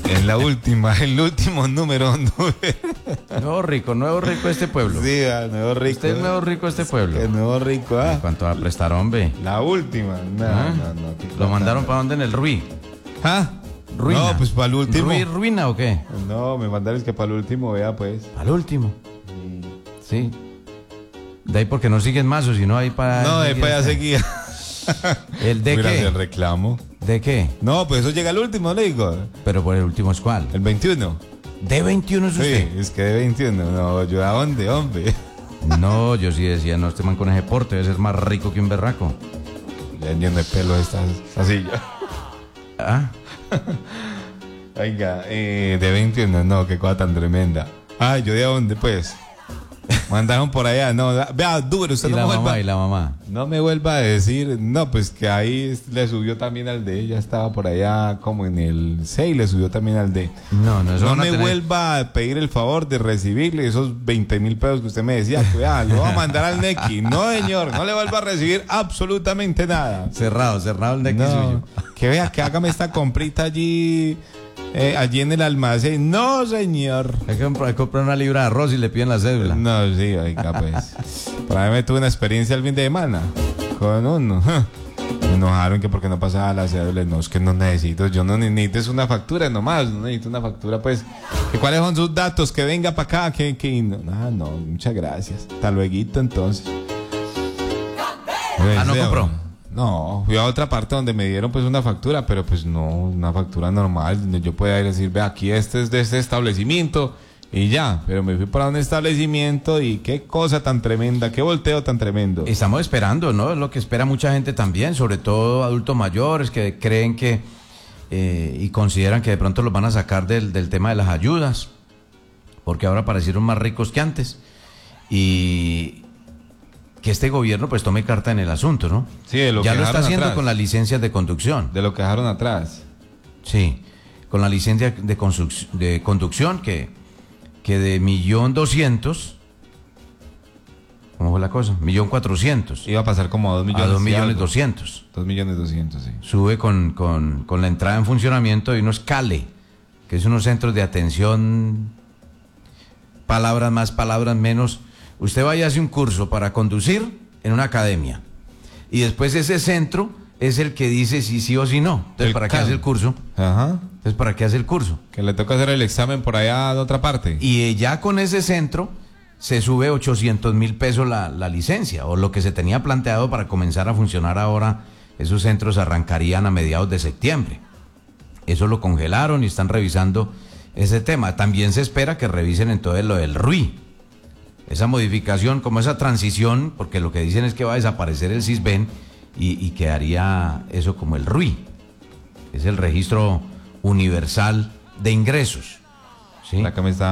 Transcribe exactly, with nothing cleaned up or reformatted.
En la última, el último número. Nuevo rico, nuevo rico este pueblo. Sí, ah, nuevo rico. Usted es nuevo rico este pueblo. El nuevo rico, ah. ¿Cuánto va a prestar, hombre? La última. No, ¿Ah? no, no. ¿Lo mandaron para dónde? En el Ruí. ¿Ah? Ruina. No, pues para el último. ¿Ruí ruina o qué? No, me mandaron es que para el último, vea pues. Para el último. Sí. De ahí porque no siguen más o si no ahí para... No, de para allá seguía. ¿El de Mira, qué? el reclamo. ¿De qué? No, pues eso llega al último, le digo. Pero por el último es cuál. El veintiuno. ¿De veintiuno es usted? Sí, es que de veintiuno. No, yo a dónde, hombre. No, yo sí decía, no, este man con ese porte debe ser más rico que un berraco. Ya lleno de pelo esta, esta silla. ¿Ah? Oiga, eh, de veintiuno, no, qué cosa tan tremenda. Ah, yo de dónde, pues. Mandaron por allá, no, vea, duro, usted ¿Y no la me mamá vuelva. y la mamá? No me vuelva a decir, no, pues que ahí le subió también al D, ya estaba por allá como en el seis, le subió también al D. No, no, eso No van a me tener- vuelva a pedir el favor de recibirle esos veinte mil pesos que usted me decía, que vea, lo va a mandar al Nequi. No, señor, no le vuelva a recibir absolutamente nada. Cerrado, cerrado el nequi No, suyo. que vea, que hágame esta comprita allí, eh, allí en el almacén. No, señor. Hay que comprar, hay que comprar una libra de arroz y le piden la cédula. No, sí, oiga, pues. Por ahí me tuve una experiencia el fin de semana con uno. Me enojaron que porque no pasaba la cédula. No, es que no necesito, yo no necesito es una factura nomás, no necesito una factura, pues. ¿Que ¿Cuáles son sus datos? Que venga para acá, que, que no, ah, no, muchas gracias. Hasta luego, entonces. Ah, ¿no Pues, compró? No, fui a otra parte donde me dieron pues una factura, pero pues no, una factura normal, donde yo pueda ir a decir, ve, aquí este es de este establecimiento y ya, pero me fui para un establecimiento y qué cosa tan tremenda, qué volteo tan tremendo. Estamos esperando, ¿no? Es lo que espera mucha gente también, sobre todo adultos mayores que creen que eh, y consideran que de pronto los van a sacar del, del tema de las ayudas, porque ahora parecieron más ricos que antes. Y que este gobierno pues tome carta en el asunto, ¿no? Sí, de lo ya que lo está dejaron haciendo atrás. con las licencias de conducción. De lo que dejaron atrás. Sí, con la licencia de, construc- de conducción que, que de millón doscientos, ¿cómo fue la cosa? Millón cuatrocientos. Iba a pasar como a dos millones. A dos y millones algo. doscientos. Dos millones doscientos, sí. Sube con, con, con la entrada en funcionamiento de unos CALE, que es unos centros de atención, palabras más, palabras menos. Usted vaya a hacer un curso para conducir en una academia y después ese centro es el que dice si sí o si no. Entonces, El ¿para qué CAL. hace el curso? Ajá. Entonces, ¿para qué hace el curso? Que le toca hacer el examen por allá de otra parte. Y eh, ya con ese centro se sube ochocientos mil pesos la, la licencia, o lo que se tenía planteado para comenzar a funcionar ahora. Esos centros arrancarían a mediados de septiembre. Eso lo congelaron y están revisando ese tema. También se espera que revisen entonces lo del Ruí. Esa modificación, como esa transición, porque lo que dicen es que va a desaparecer el Sisbén y, y quedaría eso como el Ruí. Es el registro universal de ingresos. ¿Sí? Acá me está